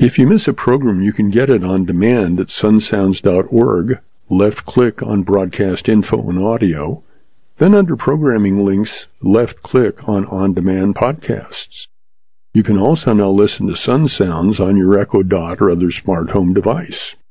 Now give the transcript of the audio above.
If you miss a program, you can get it on demand at sunsounds.org. Left-click on Broadcast Info and Audio. Then under Programming Links, left-click on On-Demand Podcasts. You can also now listen to Sun Sounds on your Echo Dot or other smart home device.